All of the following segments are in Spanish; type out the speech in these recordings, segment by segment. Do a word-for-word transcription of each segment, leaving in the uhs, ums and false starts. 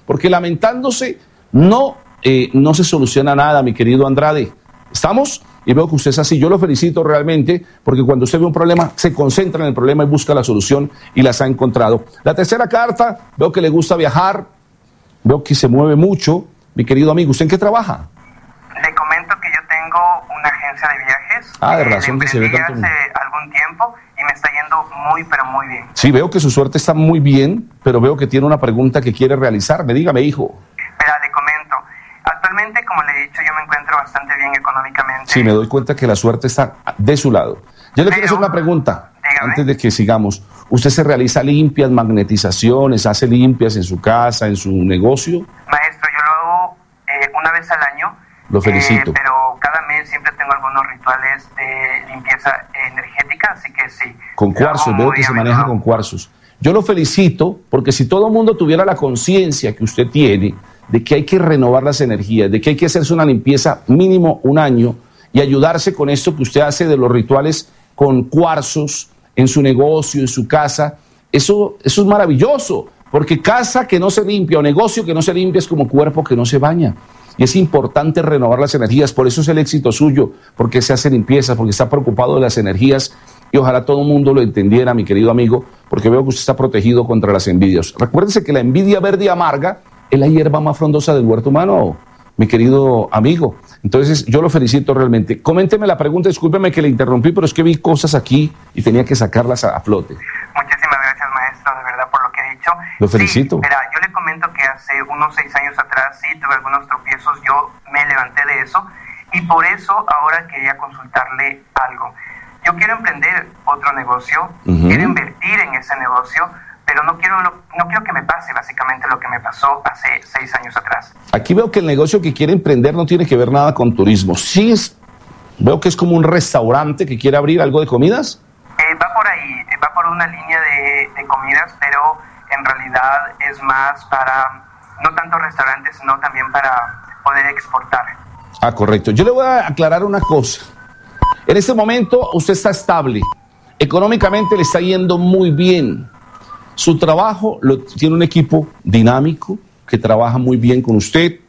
porque lamentándose no, eh, no se soluciona nada, mi querido Andrade. ¿Estamos? Y veo que usted es así. Yo lo felicito realmente, porque cuando usted ve un problema, se concentra en el problema y busca la solución y las ha encontrado. La tercera carta, veo que le gusta viajar, veo que se mueve mucho. Mi querido amigo, ¿usted en qué trabaja? Le comento que yo tengo una agencia de viajes. Ah, de razón que se ve tanto. Hace algún tiempo y me está yendo muy, pero muy bien. Sí, veo que su suerte está muy bien, pero veo que tiene una pregunta que quiere realizarme. Dígame, hijo. Espera, le comento. Actualmente, como le he dicho, yo me encuentro bastante bien económicamente. Sí, me doy cuenta que la suerte está de su lado. Yo le pero, quiero hacer una pregunta, dígame. Antes de que sigamos. ¿Usted se realiza limpias, magnetizaciones, hace limpias en su casa, en su negocio? Maestro, yo lo hago eh, una vez al año. Lo felicito. Eh, pero cada mes siempre tengo algunos rituales de limpieza energética, así que sí. Con cuarzos, veo que se maneja con cuarzos. Yo lo felicito porque si todo el mundo tuviera la conciencia que usted tiene de que hay que renovar las energías, de que hay que hacerse una limpieza mínimo un año y ayudarse con esto que usted hace de los rituales con cuarzos en su negocio, en su casa, eso, eso es maravilloso, porque casa que no se limpia o negocio que no se limpia es como cuerpo que no se baña. Y es importante renovar las energías, por eso es el éxito suyo, porque se hace limpieza, porque está preocupado de las energías y ojalá todo el mundo lo entendiera, mi querido amigo, porque veo que usted está protegido contra las envidias. Recuérdese que la envidia verde y amarga es la hierba más frondosa del huerto humano, mi querido amigo. Entonces, yo lo felicito realmente. Coménteme la pregunta, discúlpeme que le interrumpí, pero es que vi cosas aquí y tenía que sacarlas a, a flote. Muchísimas gracias, maestro, de verdad, por lo que he dicho. Lo felicito. Sí, mira, yo le comento que hace unos seis años atrás sí tuve algunos tropiezos, yo me levanté de eso y por eso ahora quería consultarle algo. Yo quiero emprender otro negocio, uh-huh. quiero invertir en ese negocio, pero no quiero, no quiero que me pase básicamente lo que me pasó hace seis años atrás. Aquí veo que el negocio que quiere emprender no tiene que ver nada con turismo. Sí, es, veo que es como un restaurante que quiere abrir algo de comidas. Eh, va por ahí, va por una línea de, de comidas, pero en realidad es más para, no tanto restaurantes, sino también para poder exportar. Ah, correcto. Yo le voy a aclarar una cosa. En este momento usted está estable, económicamente le está yendo muy bien. Su trabajo lo, tiene un equipo dinámico que trabaja muy bien con usted.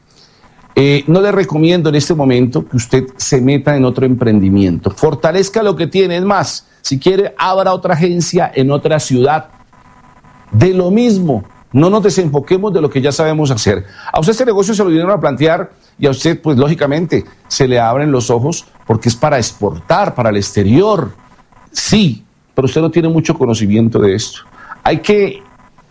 Eh, no le recomiendo en este momento que usted se meta en otro emprendimiento. Fortalezca lo que tiene. Es más, si quiere, abra otra agencia en otra ciudad. De lo mismo, no nos desenfoquemos de lo que ya sabemos hacer. A usted este negocio se lo vinieron a plantear y a usted, pues lógicamente, se le abren los ojos porque es para exportar, para el exterior. Sí, pero usted no tiene mucho conocimiento de esto. Hay que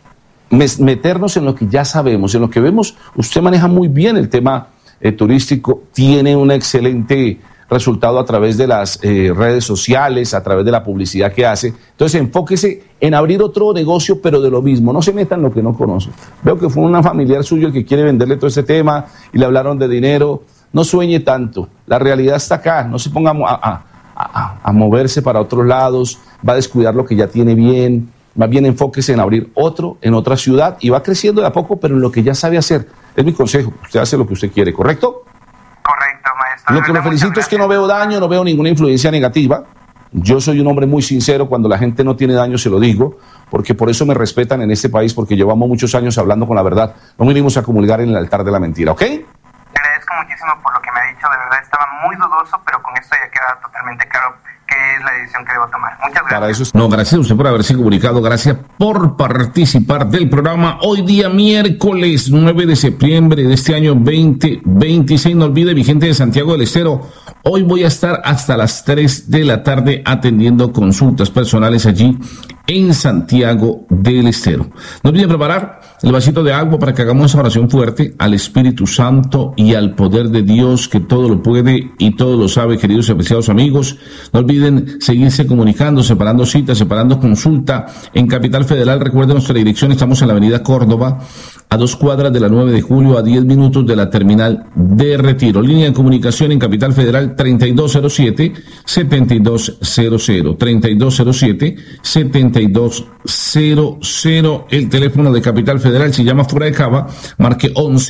meternos en lo que ya sabemos, en lo que vemos. Usted maneja muy bien el tema eh, turístico, tiene un excelente resultado a través de las eh, redes sociales, a través de la publicidad que hace. Entonces enfóquese en abrir otro negocio, pero de lo mismo, no se meta en lo que no conoce. Veo que fue una familiar suyo el que quiere venderle todo este tema y le hablaron de dinero. No sueñe tanto, la realidad está acá, no se ponga a, a, a, a moverse para otros lados, va a descuidar lo que ya tiene bien. Más bien enfóquese en abrir otro en otra ciudad y va creciendo de a poco, pero en lo que ya sabe hacer. Es mi consejo. Usted hace lo que usted quiere, ¿correcto? Correcto, maestro. Lo que lo felicito es que no veo daño, no veo ninguna influencia negativa. Yo soy un hombre muy sincero. Cuando la gente no tiene daño se lo digo, porque por eso me respetan en este país, porque llevamos muchos años hablando con la verdad. No vinimos a comulgar en el altar de la mentira, ¿ok? Le agradezco muchísimo por lo que me ha dicho. De verdad estaba muy dudoso, pero con esto ya queda totalmente claro qué es la decisión que debo tomar. Muchas gracias. Para eso es... No, gracias a usted por haberse comunicado, gracias por participar del programa. Hoy día miércoles nueve de septiembre de este año veinte veintiséis. No olvide, mi gente de Santiago del Estero, hoy voy a estar hasta las tres de la tarde atendiendo consultas personales allí en Santiago del Estero. No olviden preparar el vasito de agua para que hagamos esa oración fuerte al Espíritu Santo y al poder de Dios que todo lo puede y todo lo sabe, queridos y apreciados amigos. No olviden seguirse comunicando, separando citas, separando consulta en Capital Federal. Recuerden nuestra dirección, estamos en la avenida Córdoba, a dos cuadras de la nueve de julio, a diez minutos de la terminal de Retiro. Línea de comunicación en Capital Federal treinta y dos cero siete, setenta y dos cero cero, treinta y dos cero siete, setenta y dos cero cero. El teléfono de Capital Federal, si llama fuera de Cava, marque once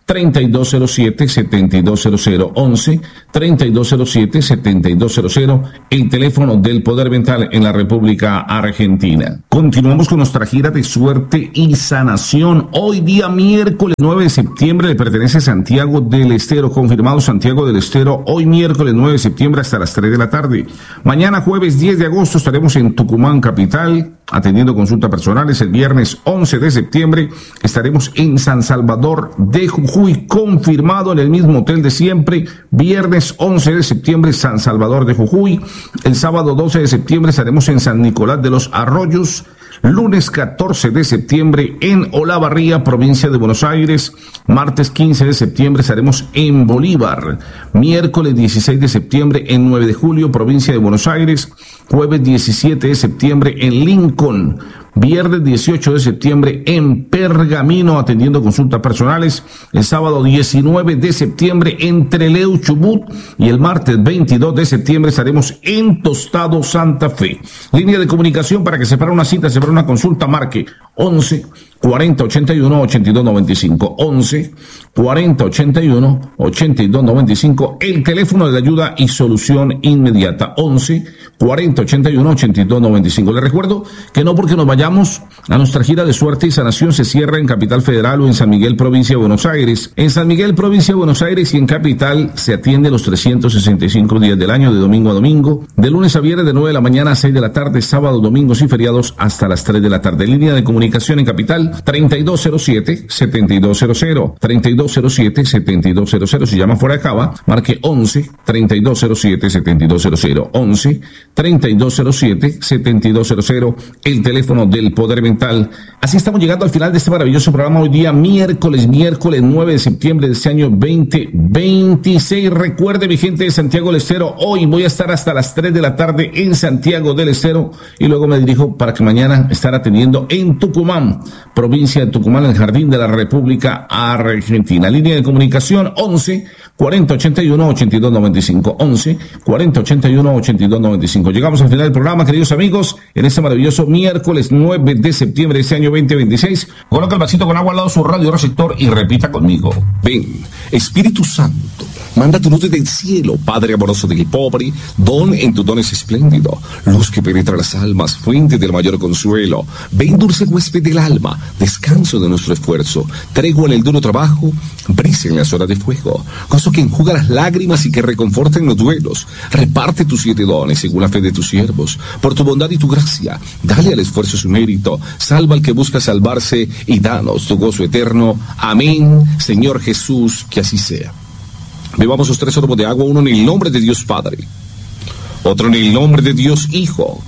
treinta y dos cero siete, setenta y dos cero cero, once, treinta y dos cero siete, setenta y dos cero cero, el teléfono del Poder Mental en la República Argentina. Continuamos con nuestra gira de suerte y sanación. Hoy día miércoles nueve de septiembre le pertenece a Santiago del Estero, confirmado Santiago del Estero, hoy miércoles nueve de septiembre hasta las tres de la tarde. Mañana jueves diez de agosto estaremos en Tucumán capital, atendiendo consultas personales. El viernes once de septiembre estaremos en San Salvador de Jujuy, confirmado en el mismo hotel de siempre. Viernes once de septiembre, San Salvador de Jujuy. El sábado doce de septiembre estaremos en San Nicolás de los Arroyos. Lunes catorce de septiembre en Olavarría, provincia de Buenos Aires. Martes quince de septiembre estaremos en Bolívar. Miércoles dieciséis de septiembre en nueve de julio, provincia de Buenos Aires. Jueves diecisiete de septiembre en Lincoln. Viernes dieciocho de septiembre en Pergamino, atendiendo consultas personales. El sábado diecinueve de septiembre en Trelew, Chubut. Y el martes veintidós de septiembre estaremos en Tostado, Santa Fe. Línea de comunicación para que separe una cita, separe una consulta, marque once, cuarenta, ochenta y uno, ochenta y dos noventa y cinco. once, cuarenta, ochenta y uno, ochenta y dos noventa y cinco. El teléfono de ayuda y solución inmediata. once, cuarenta, ochenta y uno, ochenta y dos noventa y cinco. Les recuerdo que no porque nos vayamos a nuestra gira de suerte y sanación se cierra en Capital Federal o en San Miguel, provincia de Buenos Aires. En San Miguel, provincia de Buenos Aires y en Capital se atiende los trescientos sesenta y cinco días del año, de domingo a domingo, de lunes a viernes de nueve de la mañana a seis de la tarde, sábados, domingos y feriados hasta las tres de la tarde. Línea de comunicación en Capital treinta y dos cero siete, setenta y dos cero cero, treinta y dos cero siete, setenta y dos cero cero. Si llama fuera de Cava, marque once, treinta y dos cero siete, setenta y dos cero cero, once, treinta y dos cero siete, setenta y dos cero cero, el teléfono del Poder Mental. Así estamos llegando al final de este maravilloso programa hoy día miércoles, miércoles nueve de septiembre de este año veinte veintiséis. Recuerde, mi gente de Santiago del Estero, hoy voy a estar hasta las tres de la tarde en Santiago del Estero y luego me dirijo para que mañana estar atendiendo en Tucumán, provincia de Tucumán, en el Jardín de la República Argentina. Línea de comunicación once, cuarenta, ochenta y uno, ochenta y dos noventa y cinco. once, cuarenta, ochenta y uno, ochenta y dos noventa y cinco. Llegamos al final del programa, queridos amigos, en este maravilloso miércoles nueve de septiembre de este año veinte veintiséis. Coloca el vasito con agua al lado de su radio receptor y repita conmigo. Ven, Espíritu Santo, manda tu luz del cielo, Padre amoroso del pobre, don en tu don es espléndido, luz que penetra las almas, fuente del mayor consuelo. Ven, dulce huésped del alma, descanso de nuestro esfuerzo, tregua en el duro trabajo, brisa en las horas de fuego, gozo que enjuga las lágrimas y que reconforta en los duelos. Reparte tus siete dones según la fe de tus siervos, por tu bondad y tu gracia, dale al esfuerzo su mérito, salva al que busca salvarse y danos tu gozo eterno. Amén, Señor Jesús, que así sea. Bebamos los tres sorbos de agua, uno en el nombre de Dios Padre, otro en el nombre de Dios Hijo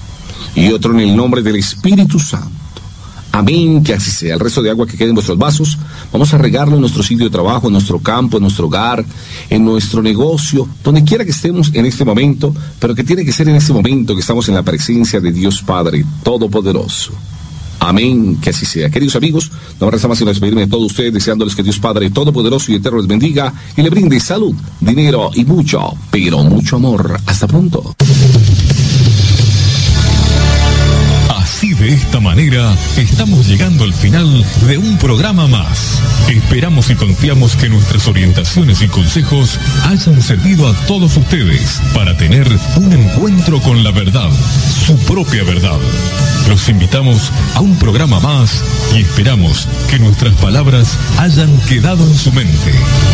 y otro en el nombre del Espíritu Santo. Amén, que así sea. El resto de agua que quede en vuestros vasos, vamos a regarlo en nuestro sitio de trabajo, en nuestro campo, en nuestro hogar, en nuestro negocio, donde quiera que estemos en este momento, pero que tiene que ser en este momento que estamos en la presencia de Dios Padre Todopoderoso. Amén, que así sea. Queridos amigos, no me resta más sino despedirme de todos ustedes, deseándoles que Dios Padre Todopoderoso y Eterno les bendiga y le brinde salud, dinero y mucho, pero mucho amor. Hasta pronto. Así, de esta manera, estamos llegando al final de un programa más. Esperamos y confiamos que nuestras orientaciones y consejos hayan servido a todos ustedes para tener un encuentro con la verdad, su propia verdad. Los invitamos a un programa más y esperamos que nuestras palabras hayan quedado en su mente.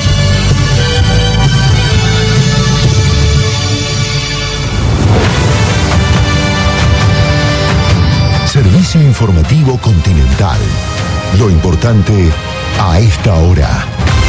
Servicio informativo Continental. Lo importante a esta hora.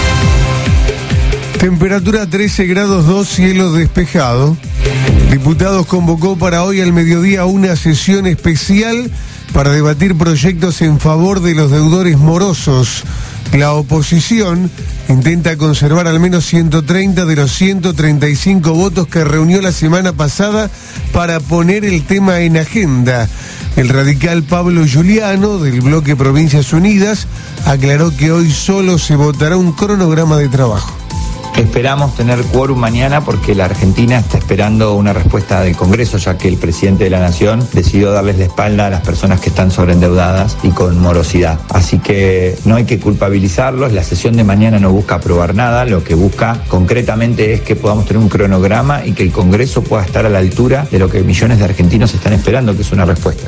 Temperatura trece grados dos, cielo despejado. Diputados convocó para hoy al mediodía una sesión especial para debatir proyectos en favor de los deudores morosos. La oposición intenta conservar al menos ciento treinta de los ciento treinta y cinco votos que reunió la semana pasada para poner el tema en agenda. El radical Pablo Giuliano, del bloque Provincias Unidas, aclaró que hoy solo se votará un cronograma de trabajo. Esperamos tener quórum mañana porque la Argentina está esperando una respuesta del Congreso, ya que el presidente de la Nación decidió darles la espalda a las personas que están sobreendeudadas y con morosidad. Así que no hay que culpabilizarlos, la sesión de mañana no busca aprobar nada, lo que busca concretamente es que podamos tener un cronograma y que el Congreso pueda estar a la altura de lo que millones de argentinos están esperando, que es una respuesta.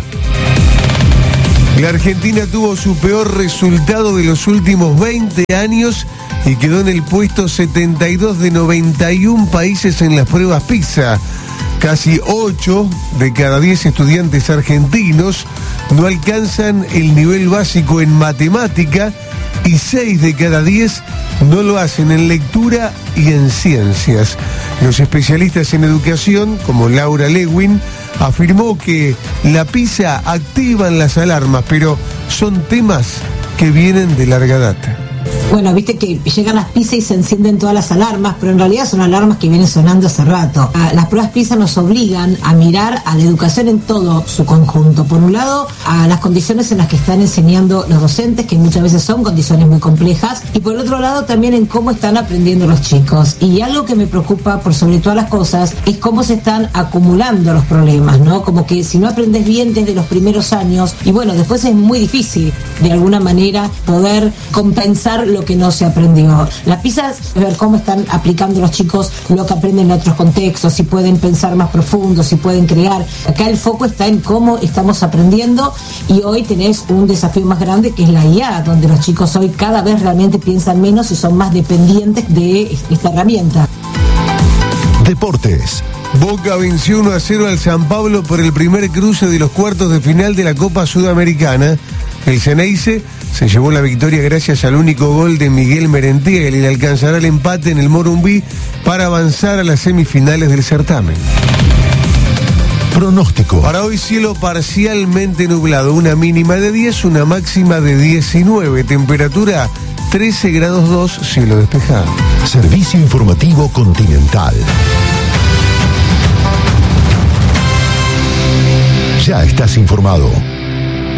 La Argentina tuvo su peor resultado de los últimos veinte años y quedó en el puesto setenta y dos de noventa y uno países en las pruebas PISA. Casi ocho de cada diez estudiantes argentinos no alcanzan el nivel básico en matemática y seis de cada diez no lo hacen en lectura y en ciencias. Los especialistas en educación, como Laura Lewin, afirmó que la PISA activan las alarmas, pero son temas que vienen de larga data. Bueno, viste que llegan las PISA y se encienden todas las alarmas, pero en realidad son alarmas que vienen sonando hace rato. Las pruebas PISA nos obligan a mirar a la educación en todo su conjunto. Por un lado, a las condiciones en las que están enseñando los docentes, que muchas veces son condiciones muy complejas, y por otro lado también en cómo están aprendiendo los chicos. Y algo que me preocupa por sobre todas las cosas es cómo se están acumulando los problemas, ¿no? Como que si no aprendes bien desde los primeros años, y bueno, después es muy difícil de alguna manera poder compensar lo que no se aprendió. La PISA es ver cómo están aplicando los chicos lo que aprenden en otros contextos, si pueden pensar más profundo, si pueden crear. Acá el foco está en cómo estamos aprendiendo y hoy tenés un desafío más grande que es la I A, donde los chicos hoy cada vez realmente piensan menos y son más dependientes de esta herramienta. Deportes. Boca venció uno a cero al San Pablo por el primer cruce de los cuartos de final de la Copa Sudamericana. El Ceneice se llevó la victoria gracias al único gol de Miguel Merentiel y le alcanzará el empate en el Morumbí para avanzar a las semifinales del certamen. Pronóstico. Para hoy cielo parcialmente nublado, una mínima de diez, una máxima de diecinueve, temperatura trece grados dos, cielo despejado. Servicio informativo Continental. Ya estás informado.